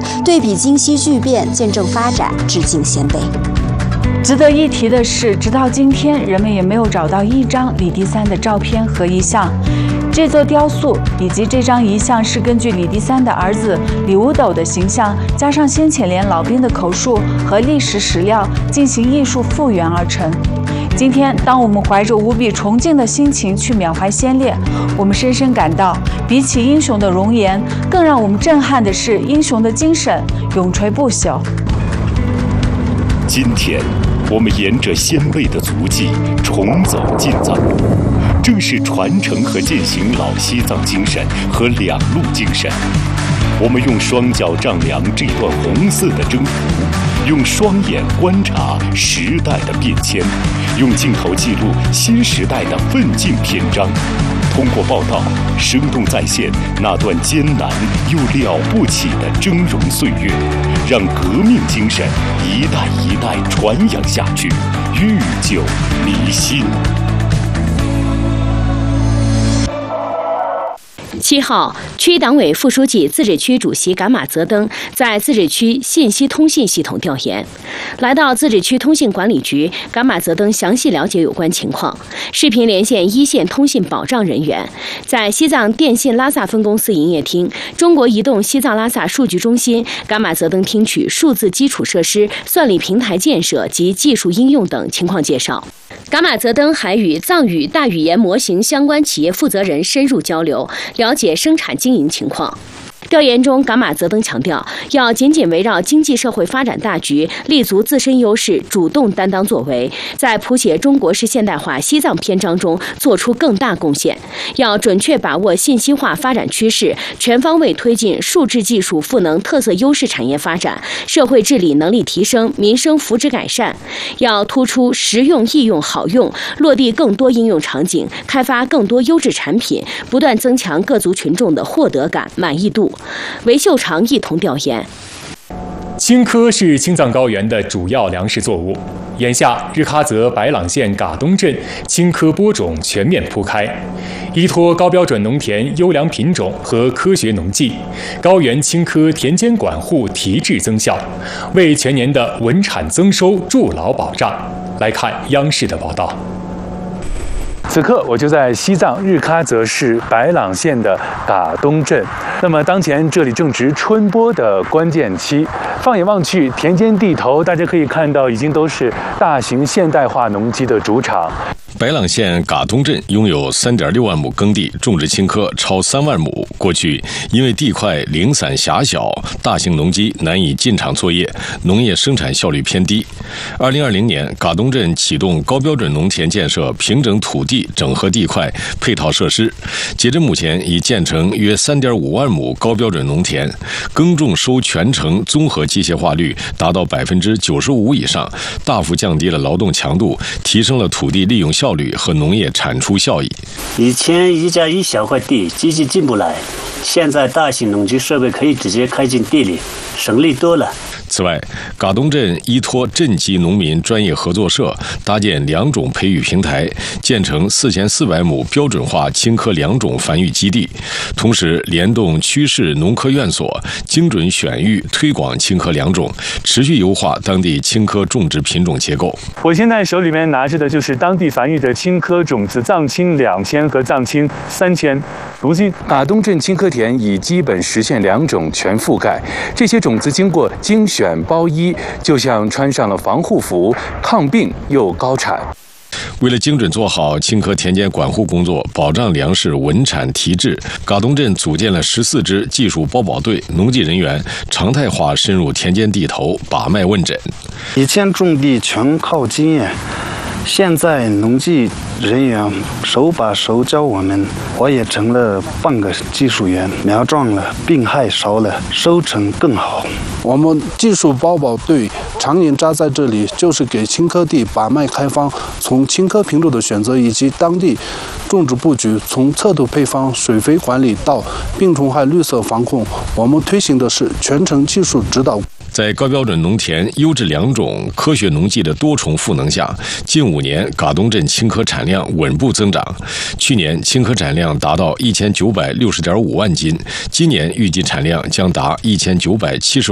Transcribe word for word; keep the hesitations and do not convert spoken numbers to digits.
对比今昔巨变，见证发展，致敬先辈。 值得一提的是，直到今天，人们也没有找到一张李第三的照片和遗像。这座雕塑以及这张遗像是根据李第三的儿子李五斗的形象，加上先遣连老兵的口述和历史史料进行艺术复原而成。今天，当我们怀着无比崇敬的心情去缅怀先烈，我们深深感到，比起英雄的容颜，更让我们震撼的是英雄的精神永垂不朽。 今天，我们沿着先辈的足迹重走进藏路，正是传承和践行老西藏精神和两路精神。我们用双脚丈量这段红色的征服，用双眼观察时代的变迁，用镜头记录新时代的奋进篇章。通过报道，生动再现那段艰难又了不起的峥嵘岁月，让革命精神一代一代传扬下去，愈久弥新。 七号，区党委副书记、自治区主席噶玛泽登在自治区信息通信系统调研。来到自治区通信管理局，噶玛泽登详细了解有关情况，视频连线一线通信保障人员。在西藏电信拉萨分公司营业厅、中国移动西藏拉萨数据中心，噶玛泽登听取数字基础设施、算力平台建设及技术应用等情况介绍。噶玛泽登还与藏语大语言模型相关企业负责人深入交流，了解生产经营情况。调研中，噶玛泽登强调，要紧紧围绕经济社会发展大局，立足自身优势，主动担当作为，在谱写中国式现代化西藏篇章中做出更大贡献。要准确把握信息化发展趋势，全方位推进数字技术赋能特色优势产业发展，社会治理能力提升，民生福祉改善。要突出实用、易用、好用，落地更多应用场景，开发更多优质产品，不断增强各族群众的获得感、满意度。韦秀长一同调研。 青稞是青藏高原的主要粮食作物，眼下日喀则白朗县嘎东镇青稞播种全面铺开，依托高标准农田优良品种和科学农技，高原青稞田间管护提质增效，为全年的稳产增收筑牢保障。来看央视的报道。此刻我就在西藏日喀则市白朗县的嘎东镇，那么当前这里正值春播的关键期，放眼望去，田间地头大家可以看到已经都是大型现代化农机的主场。 白朗县嘎东镇拥有 三点六万亩耕地，种植青稞超三万亩。过去因为地块零散狭小，大型农机难以进场作业，农业生产效率偏低。二零二零年，嘎东镇启动高标准农田建设，平整土地，整合地块，配套设施。截至目前，已建成约 三点五万亩高标准农田，耕种收全程综合机械化率达到百分之九十五以上，大幅降低了劳动强度，提升了土地利用效率和农业产出效益。 以前一家一小块地机器进不来，现在大型农机设备可以直接开进地里，省力多了。 此外，嘎东镇依托镇级农民专业合作社搭建良种培育平台，建成四千四百亩标准化青稞良种繁育基地，同时联动区市农科院所，精准选育推广青稞良种，持续优化当地青稞种植品种结构。 我现在手里面拿着的就是当地繁育的青稞种子藏青两千和藏青三千。如今，嘎东镇青稞田已基本实现良种全覆盖，这些种子经过精选包衣，就像穿上了防护服，抗病又高产。 为了精准做好青稞田间管护工作，保障粮食稳产提质，嘎东镇组建了十四支技术包保队，农技人员常态化深入田间地头把脉问诊。 以前种地全靠经验，现在农技人员手把手教我们，我也成了半个技术员，苗壮了，病害少了，收成更好。 我们技术包保队常年扎在这里，就是给青稞地把脉开方，从青稞品种的选择以及当地种植布局，从测度配方、水肥管理到病虫害绿色防控，我们推行的是全程技术指导。 在高标准农田、优质良种、科学农技的多重赋能下，近五年嘎东镇青稞产量稳步增长。去年青稞产量达到一千九百六十点五万斤，今年预计产量将达一千九百七十